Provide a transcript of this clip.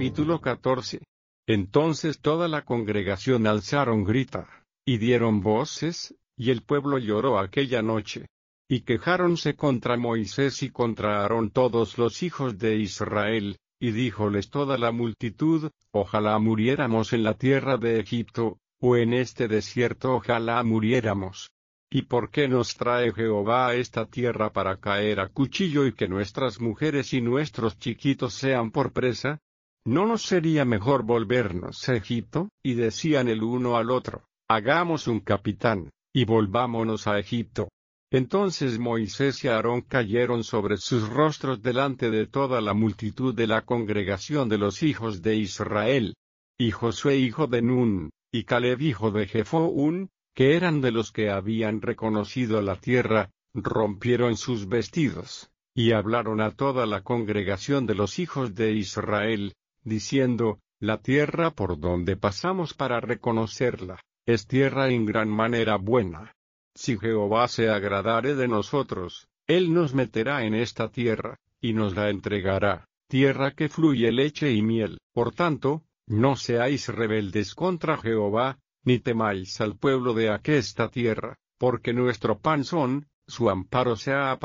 Capítulo 14. Entonces toda la congregación alzaron grita, y dieron voces, y el pueblo lloró aquella noche. Y quejáronse contra Moisés y contra Aarón todos los hijos de Israel, y díjoles toda la multitud: ojalá muriéramos en la tierra de Egipto, o en este desierto ojalá muriéramos. ¿Y por qué nos trae Jehová a esta tierra para caer a cuchillo y que nuestras mujeres y nuestros chiquitos sean por presa? ¿No nos sería mejor volvernos a Egipto? Y decían el uno al otro: hagamos un capitán, y volvámonos a Egipto. Entonces Moisés y Aarón cayeron sobre sus rostros delante de toda la multitud de la congregación de los hijos de Israel. Y Josué hijo de Nun, y Caleb hijo de Jefón, que eran de los que habían reconocido la tierra, rompieron sus vestidos, y hablaron a toda la congregación de los hijos de Israel, diciendo: la tierra por donde pasamos para reconocerla, es tierra en gran manera buena. Si Jehová se agradare de nosotros, Él nos meterá en esta tierra, y nos la entregará, tierra que fluye leche y miel. Por tanto, no seáis rebeldes contra Jehová, ni temáis al pueblo de aquesta tierra, porque nuestro pan son, su amparo se ha